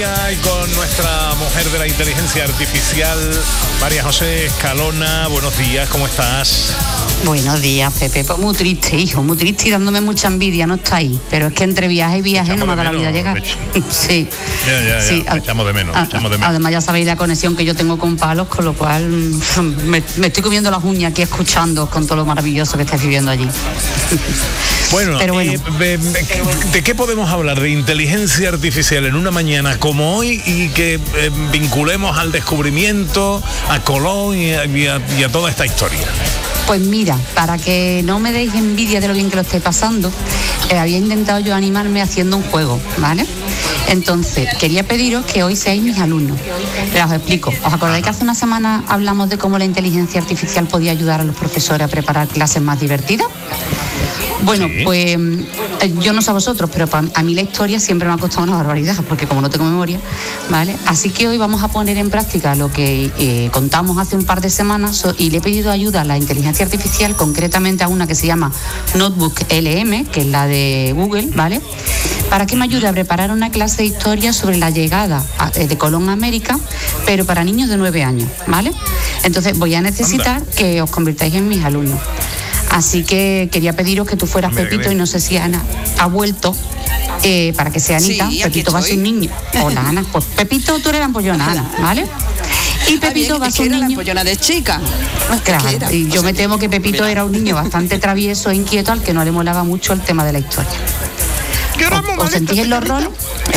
Y con nuestra mujer de la inteligencia artificial, María José Escalona. Buenos días, ¿cómo estás? Buenos días, Pepe. Pues muy triste, hijo, muy triste y dándome mucha envidia, no está ahí. Pero es que entre viaje y viaje no me da la vida llegar. Sí. Ya, echamos de menos, Además ya sabéis la conexión que yo tengo con Palos, con lo cual me estoy comiendo las uñas aquí escuchando con todo lo maravilloso que estáis viviendo allí. Bueno, ¿de qué podemos hablar de inteligencia artificial en una mañana como hoy y que vinculemos al descubrimiento, a Colón y a toda esta historia? Pues mira, para que no me deis envidia de lo bien que lo esté pasando, había intentado yo animarme haciendo un juego, ¿vale? Entonces, quería pediros que hoy seáis mis alumnos. Pero os explico. ¿Os acordáis que hace una semana hablamos de cómo la inteligencia artificial podía ayudar a los profesores a preparar clases más divertidas? Bueno, sí. Pues yo no sé a vosotros, pero a mí la historia siempre me ha costado una barbaridad, porque como no tengo memoria, ¿vale? Así que hoy vamos a poner en práctica lo que contamos hace un par de semanas y le he pedido ayuda a la inteligencia artificial, concretamente a una que se llama Notebook LM, que es la de Google, ¿vale? Para que me ayude a preparar una clase de historia sobre la llegada de Colón a América, pero para niños de 9 años, ¿vale? Entonces voy a necesitar que os convirtáis en mis alumnos. Así que quería pediros que tú fueras Pepito y no sé si Ana ha vuelto para que sea Anita. Sí, Pepito va a ser un niño. Hola, Ana. Pues Pepito, tú eres la ampollona, Ana, ¿vale? Y Pepito va a ser un niño. La ampollona de chica. Claro, y yo me temo que Pepito era un niño bastante travieso e inquieto al que no le molaba mucho el tema de la historia. ¿Os sentís en los roles?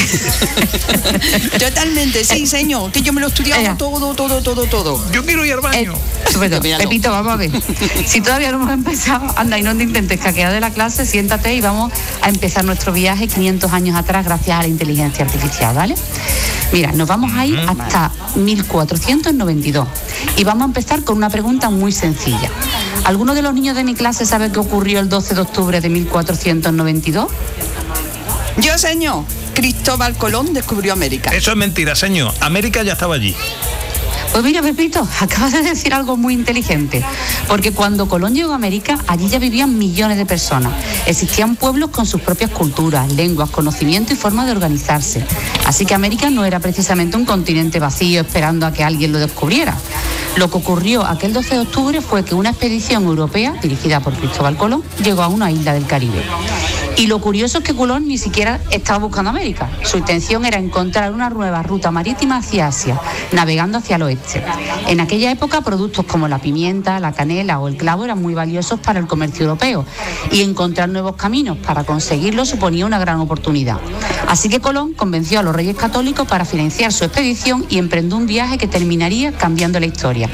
Totalmente, sí, señor. Que yo me lo he estudiado todo. Yo quiero ir al baño. Pepito, vamos a ver. Si todavía no hemos empezado, anda y no te intentes caquear de la clase, siéntate y vamos a empezar nuestro viaje 500 años atrás gracias a la inteligencia artificial, ¿vale? Mira, nos vamos a ir hasta 1492 y vamos a empezar con una pregunta muy sencilla. ¿Alguno de los niños de mi clase sabe qué ocurrió el 12 de octubre de 1492? Yo, señor. Cristóbal Colón descubrió América. Eso es mentira, señor. América ya estaba allí. Pues mira, Pepito, acabas de decir algo muy inteligente, porque cuando Colón llegó a América, allí ya vivían millones de personas. Existían pueblos con sus propias culturas, lenguas, conocimiento y forma de organizarse. Así que América no era precisamente un continente vacío esperando a que alguien lo descubriera. Lo que ocurrió aquel 12 de octubre fue que una expedición europea, dirigida por Cristóbal Colón, llegó a una isla del Caribe. Y lo curioso es que Colón ni siquiera estaba buscando América. Su intención era encontrar una nueva ruta marítima hacia Asia, navegando hacia el oeste. En aquella época, productos como la pimienta, la canela o el clavo eran muy valiosos para el comercio europeo, y encontrar nuevos caminos para conseguirlo suponía una gran oportunidad. Así que Colón convenció a los reyes católicos para financiar su expedición y emprendió un viaje que terminaría cambiando la historia.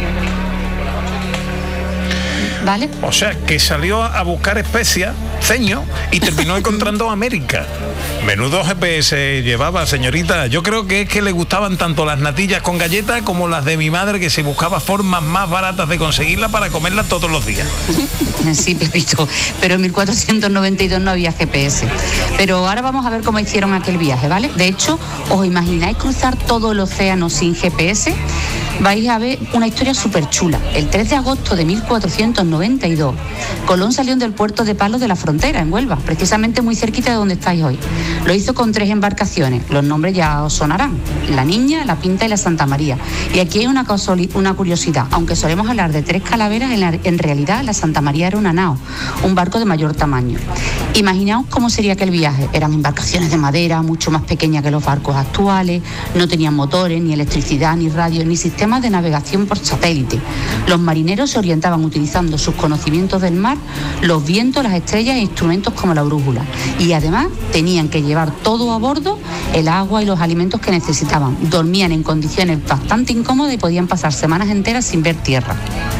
¿Vale? O sea, que salió a buscar especias, ceño, y terminó encontrando América. Menudo GPS llevaba, señorita. Yo creo que es que le gustaban tanto las natillas con galletas como las de mi madre, que se buscaba formas más baratas de conseguirlas para comerlas todos los días. Sí, Pepito, pero en 1492 no había GPS. Pero ahora vamos a ver cómo hicieron aquel viaje, ¿vale? De hecho, ¿os imagináis cruzar todo el océano sin GPS? Vais a ver una historia súper chula. El 3 de agosto de 1492, Colón salió del puerto de Palos de la Frontera, en Huelva, precisamente muy cerquita de donde estáis hoy. Lo hizo con 3 embarcaciones, los nombres ya os sonarán: la Niña, la Pinta y la Santa María. Y aquí hay una curiosidad: aunque solemos hablar de 3 calaveras, en realidad la Santa María era una nao, un barco de mayor tamaño. Imaginaos cómo sería aquel viaje. Eran embarcaciones de madera, mucho más pequeñas que los barcos actuales, no tenían motores, ni electricidad, ni radio, ni sistemas de navegación por satélite. Los marineros se orientaban utilizando sus conocimientos del mar, los vientos, las estrellas e instrumentos como la brújula. Y además tenían que llevar todo a bordo, el agua y los alimentos que necesitaban. Dormían en condiciones bastante incómodas y podían pasar semanas enteras sin ver tierra.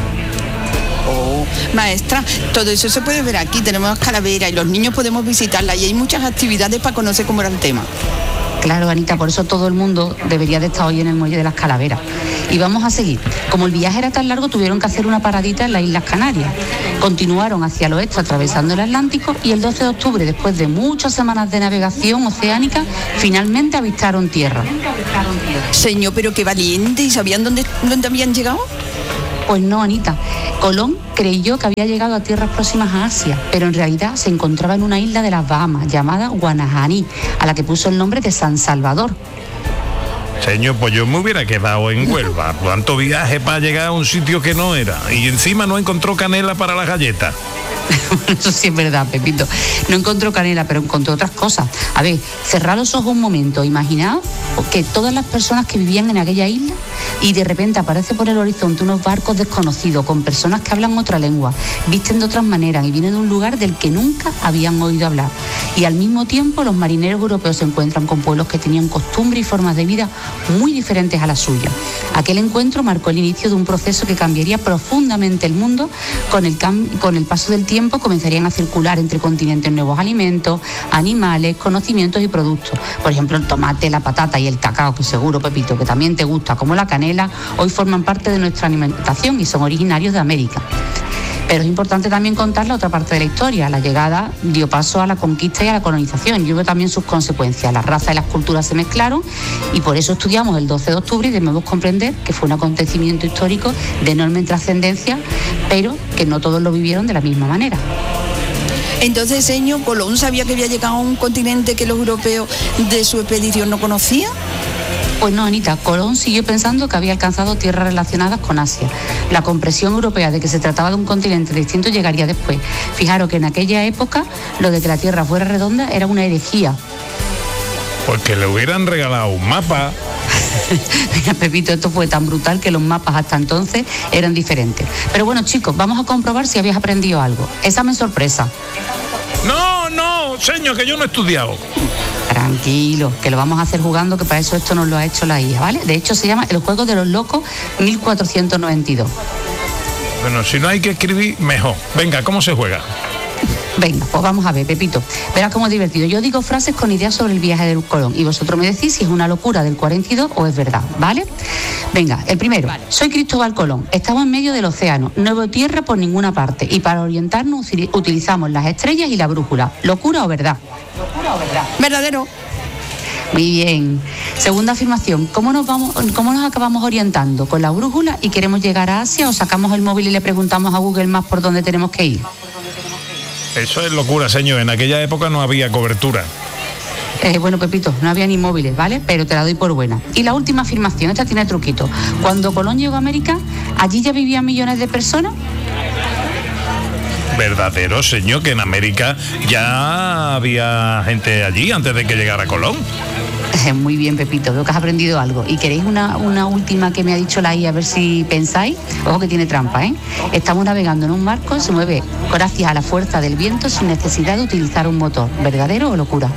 Maestra, todo eso se puede ver aquí. Tenemos calaveras y los niños podemos visitarla, y hay muchas actividades para conocer cómo era el tema. Claro, Anita, por eso todo el mundo debería de estar hoy en el muelle de las Calaveras. Y vamos a seguir. Como el viaje era tan largo, tuvieron que hacer una paradita en las Islas Canarias. Continuaron hacia el oeste atravesando el Atlántico y el 12 de octubre, después de muchas semanas de navegación oceánica, finalmente avistaron tierra. Señor, pero qué valiente. ¿Y sabían dónde habían llegado? Pues no, Anita. Colón creyó que había llegado a tierras próximas a Asia, pero en realidad se encontraba en una isla de las Bahamas llamada Guanajaní, a la que puso el nombre de San Salvador. Señor, pues yo me hubiera quedado en Huelva. Cuánto viaje para llegar a un sitio que no era. Y encima no encontró canela para las galletas. Eso sí es verdad, Pepito. No encontró canela, pero encontró otras cosas. A ver, cerrad los ojos un momento. Imaginaos que todas las personas que vivían en aquella isla y de repente aparece por el horizonte unos barcos desconocidos con personas que hablan otra lengua, visten de otras maneras y vienen de un lugar del que nunca habían oído hablar. Y al mismo tiempo los marineros europeos se encuentran con pueblos que tenían costumbres y formas de vida muy diferentes a la suya. Aquel encuentro marcó el inicio de un proceso que cambiaría profundamente el mundo. Con el paso del tiempo comenzarían a circular entre continentes nuevos alimentos, animales, conocimientos y productos. Por ejemplo, el tomate, la patata y el cacao, que seguro, Pepito, que también te gusta, como la canela, hoy forman parte de nuestra alimentación y son originarios de América. Pero es importante también contar la otra parte de la historia. La llegada dio paso a la conquista y a la colonización y hubo también sus consecuencias. Las razas y las culturas se mezclaron y por eso estudiamos el 12 de octubre y debemos comprender que fue un acontecimiento histórico de enorme trascendencia, pero que no todos lo vivieron de la misma manera. Entonces, señor, ¿Colón sabía que había llegado a un continente que los europeos de su expedición no conocían? Pues no, Anita, Colón siguió pensando que había alcanzado tierras relacionadas con Asia. La comprensión europea de que se trataba de un continente distinto llegaría después. Fijaros que en aquella época lo de que la Tierra fuera redonda era una herejía. Porque le hubieran regalado un mapa. Mira, Pepito, esto fue tan brutal que los mapas hasta entonces eran diferentes. Pero bueno, chicos, vamos a comprobar si habéis aprendido algo. Examen sorpresa. No, señor, que yo no he estudiado. Tranquilo, que lo vamos a hacer jugando, que para eso esto nos lo ha hecho la IA, ¿vale? De hecho, se llama El Juego de los Locos 1492. Bueno, si no hay que escribir, mejor. Venga, ¿cómo se juega? Venga, pues vamos a ver, Pepito. Verás cómo es divertido. Yo digo frases con ideas sobre el viaje del Colón y vosotros me decís si es una locura del 42 o es verdad, ¿vale? Venga, el primero. Vale. Soy Cristóbal Colón. Estamos en medio del océano. No veo tierra por ninguna parte y para orientarnos utilizamos las estrellas y la brújula. ¿Locura o verdad? ¿Locura o verdad? Verdadero. Muy bien. Segunda afirmación. ¿Cómo nos acabamos orientando? ¿Con la brújula y queremos llegar a Asia o sacamos el móvil y le preguntamos a Google Maps por dónde tenemos que ir? Eso es locura, señor. En aquella época no había cobertura. Bueno, Pepito, no había ni móviles, ¿vale? Pero te la doy por buena. Y la última afirmación, esta tiene truquito. Cuando Colón llegó a América, ¿allí ya vivían millones de personas? Verdadero, señor, que en América ya había gente allí antes de que llegara Colón. Muy bien, Pepito, veo que has aprendido algo. ¿Y queréis una última que me ha dicho la IA, a ver si pensáis? Ojo que tiene trampa, ¿eh? Estamos navegando en un barco, se mueve gracias a la fuerza del viento sin necesidad de utilizar un motor. ¿Verdadero o locura?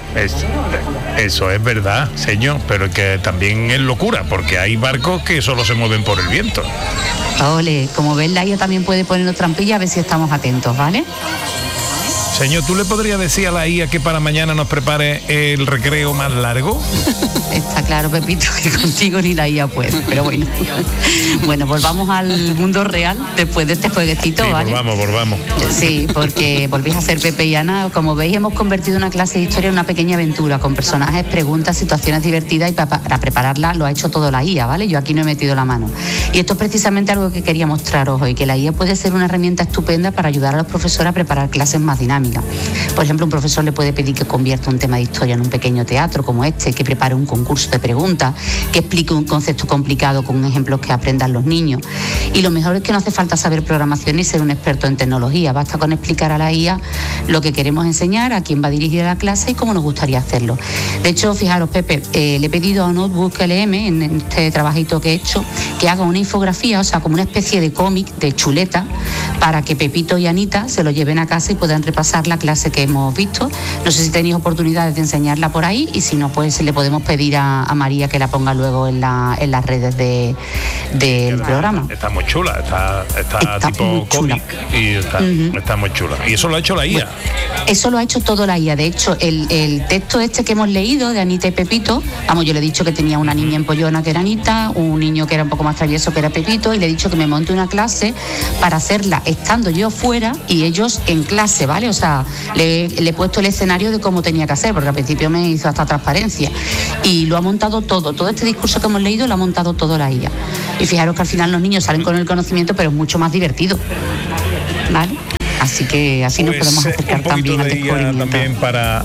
Eso es verdad, señor, pero que también es locura, porque hay barcos que solo se mueven por el viento. Ole, como ves, la IA también puede ponernos trampilla, a ver si estamos atentos, ¿vale? Señor, ¿tú le podrías decir a la IA que para mañana nos prepare el recreo más largo? Está claro, Pepito, que contigo ni la IA puede, pero bueno. Bueno, volvamos al mundo real después de este jueguecito, sí, ¿vale? Volvamos. Sí, porque volvéis a ser Pepe y Ana. Como veis, hemos convertido una clase de historia en una pequeña aventura, con personajes, preguntas, situaciones divertidas, y para prepararla lo ha hecho todo la IA, ¿vale? Yo aquí no he metido la mano. Y esto es precisamente algo que quería mostraros hoy, que la IA puede ser una herramienta estupenda para ayudar a los profesores a preparar clases más dinámicas. Por ejemplo, un profesor le puede pedir que convierta un tema de historia en un pequeño teatro como este, que prepare un concurso de preguntas, que explique un concepto complicado con ejemplos que aprendan los niños. Y lo mejor es que no hace falta saber programación ni ser un experto en tecnología, basta con explicar a la IA lo que queremos enseñar, a quién va dirigida la clase y cómo nos gustaría hacerlo. De hecho, fijaros, Pepe, le he pedido a Notebook LM, en este trabajito que he hecho, que haga una infografía, o sea, como una especie de cómic, de chuleta, para que Pepito y Anita se lo lleven a casa y puedan repasar la clase que hemos visto. No sé si tenéis oportunidades de enseñarla por ahí, y si no, pues le podemos pedir a María que la ponga luego en las redes del programa. Está muy chula, está tipo cómic y está muy chula. Y eso lo ha hecho la IA. Bueno, eso lo ha hecho todo la IA. De hecho, el texto este que hemos leído de Anita y Pepito, vamos, yo le he dicho que tenía una niña empollona que era Anita, un niño que era un poco más travieso que era Pepito, y le he dicho que me monte una clase para hacerla estando yo fuera y ellos en clase, ¿vale? O sea, le he puesto el escenario de cómo tenía que hacer, porque al principio me hizo hasta transparencia, y lo ha montado todo este discurso que hemos leído lo ha montado todo la IA. Y fijaros que al final los niños salen con el conocimiento, pero es mucho más divertido, ¿vale? Así que así nos podemos acercar también al descubrimiento. También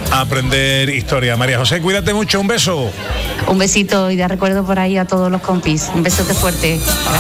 a aprender historia. María José, cuídate mucho, un beso. Un besito y de recuerdo por ahí a todos los compis. Un besote fuerte.